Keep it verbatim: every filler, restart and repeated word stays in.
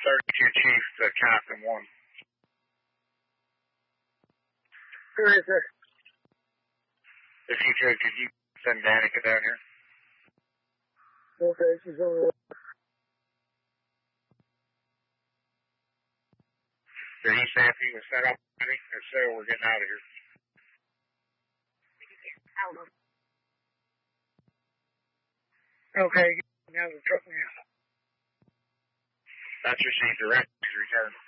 thirty-two Chief, uh, Captain one. Who is this? If you could, could you send Danica down here? Okay, she's on the way. Did he say if he was set up already? If so, we're getting out of here. Okay, now the truck now. That's received direct. Please return.